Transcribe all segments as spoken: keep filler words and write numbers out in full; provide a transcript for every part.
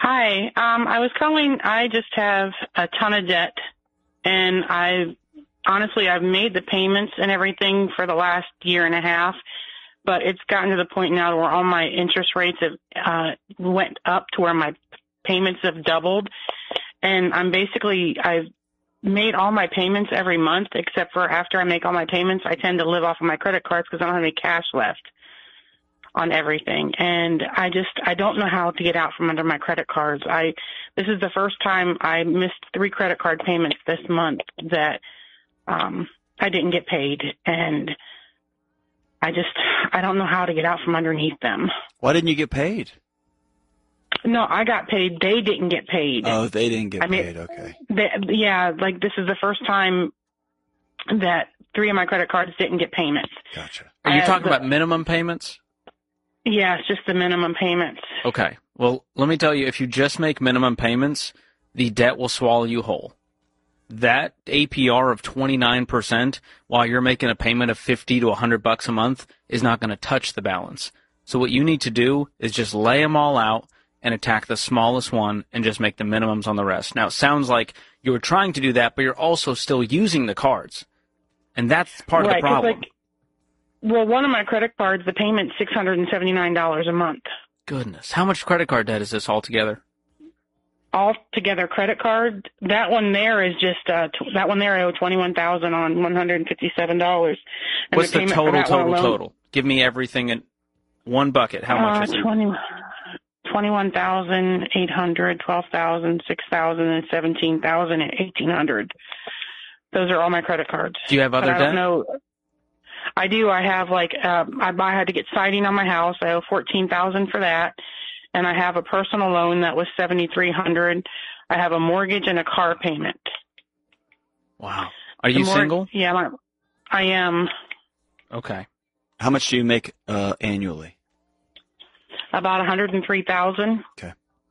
Hi. Um, I was calling. I just have a ton of debt, and I honestly I've made the payments and everything for the last year and a half, but it's gotten to the point now where all my interest rates have uh, went up to where my payments have doubled, and I'm basically I've made all my payments every month except for after I make all my payments, I tend to live off of my credit cards because I don't have any cash left on everything. And I just, I don't know how to get out from under my credit cards. I, this is the first time I missed three credit card payments this month that, um, I didn't get paid. And I just, I don't know how to get out from underneath them. Why didn't you get paid? No, I got paid. They didn't get paid. Oh, they didn't get I mean, paid. Okay. They, yeah. Like this is the first time that three of my credit cards didn't get payments. Gotcha. Are you talking the, about minimum payments? Yeah, it's just the minimum payments. Okay. Well, let me tell you, if you just make minimum payments, the debt will swallow you whole. That A P R of twenty-nine percent while you're making a payment of fifty to one hundred bucks a month is not going to touch the balance. So what you need to do is just lay them all out and attack the smallest one and just make the minimums on the rest. Now, it sounds like you were trying to do that, but you're also still using the cards. And that's part right, of the problem. Like, well, one of my credit cards, the payment's six hundred seventy-nine dollars a month. Goodness. How much credit card debt is this altogether? Altogether credit card, that one there is just, uh, t- that one there I owe twenty-one thousand dollars on one hundred fifty-seven dollars. And What's the, the total, total, alone, total? Give me everything in one bucket. How much uh, is it? twenty, twenty-one thousand eight hundred, twelve thousand, six thousand, and seventeen thousand and eighteen hundred. Those are all my credit cards. Do you have other but I debt? don't know. I do. I have like uh, I, I had to get siding on my house. I owe fourteen thousand for that, and I have a personal loan that was seventy three hundred. I have a mortgage and a car payment. Wow. Are you the mor- single? Yeah, my, I am. Okay. How much do you make uh, annually? About one hundred and three thousand. Okay.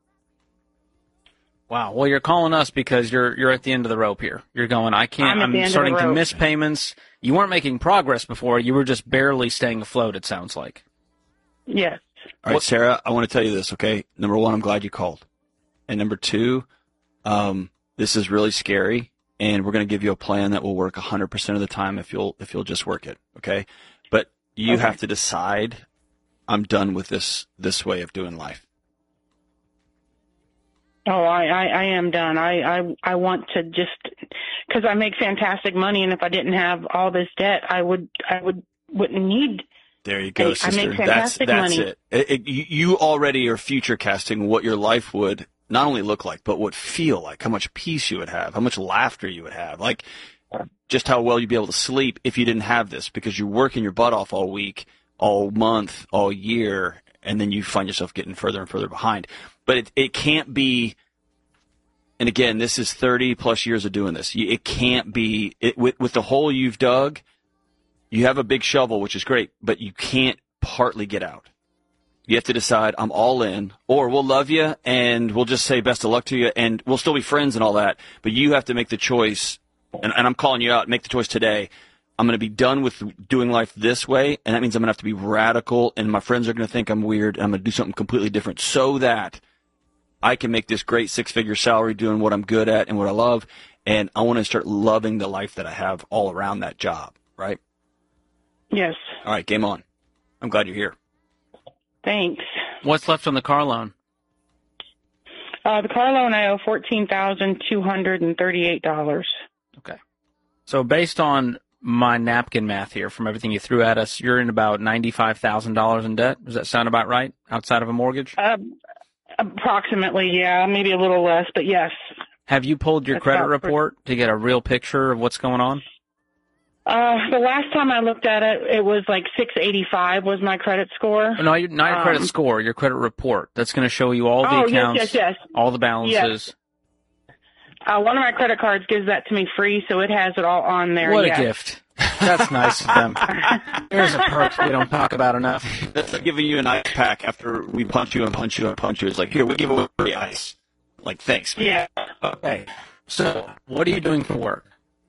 Wow. Well, you're calling us because you're you're at the end of the rope here. You're going, I can't. I'm, at I'm the end starting of the to rope. miss payments. You weren't making progress before. You were just barely staying afloat. It sounds like. Yes. All right, Sarah, I want to tell you this, okay? Number one, I'm glad you called. And number two, um, this is really scary, and we're going to give you a plan that will work one hundred percent of the time if you'll if you'll just work it, okay? But you Okay. have to decide, I'm done with this this way of doing life. Oh, I, I, I am done. I, I, I want to just, because I make fantastic money, and if I didn't have all this debt, I would, I would, wouldn't need. There you go, I- I sister. make that's fantastic that's money. it. It, it. You you already are future casting what your life would not only look like, but would feel like, how much peace you would have, how much laughter you would have, like just how well you'd be able to sleep if you didn't have this, because you're working your butt off all week, all month, all year, and then you find yourself getting further and further behind. But it it can't be. And again, this is thirty plus years of doing this. You- It can't be it, with with the hole you've dug. You have a big shovel, which is great, but you can't partly get out. You have to decide, I'm all in, or we'll love you and we'll just say best of luck to you, and we'll still be friends and all that. But you have to make the choice, and, and I'm calling you out, make the choice today. I'm going to be done with doing life this way, and that means I'm going to have to be radical, and my friends are going to think I'm weird, and I'm going to do something completely different so that I can make this great six-figure salary doing what I'm good at and what I love, and I want to start loving the life that I have all around that job, right? Yes. All right, game on. I'm glad you're here. Thanks. What's left on the car loan? Uh, the car loan I owe fourteen thousand two hundred and thirty-eight dollars. Okay. So based on my napkin math here, from everything you threw at us, you're in about ninety-five thousand dollars in debt. Does that sound about right, outside of a mortgage? Uh, approximately, yeah, maybe a little less, but yes. Have you pulled your That's credit about report to get a real picture of what's going on? Uh, the last time I looked at it, it was like six eighty-five was my credit score. No, you- not your credit Um, score, your credit report. That's going to show you all the Oh, yes, accounts, yes, yes. all the balances. Uh, one of my credit cards gives that to me free, so it has it all on there. What yes. a gift. That's nice of them. There's a perk we don't talk about enough. That's like giving you an ice pack after we punch you and punch you and punch you. It's like, here, we give away free ice. Like, thanks. man. Yeah. Okay. So, what are you doing for work?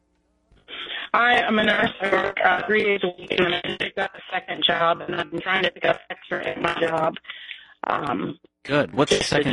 I am a nurse. I work uh, three days a week, and I picked up a second job, and I've been trying to pick up extra at my job. Um, Good. What's the second